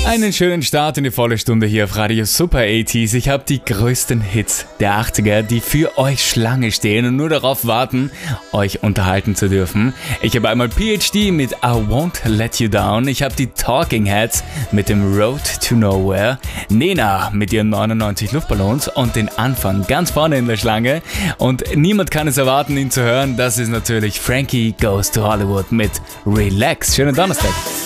Einen schönen Start in die volle Stunde hier auf Radio Super 80s. Ich habe die größten Hits der 80er, die für euch Schlange stehen und nur darauf warten, euch unterhalten zu dürfen. Ich habe einmal PhD mit I Won't Let You Down. Ich habe die Talking Heads mit dem Road to Nowhere. Nena mit ihren 99 Luftballons und den Anfang ganz vorne in der Schlange. Und niemand kann es erwarten, ihn zu hören. Das ist natürlich Frankie Goes to Hollywood mit Relax. Schönen Donnerstag.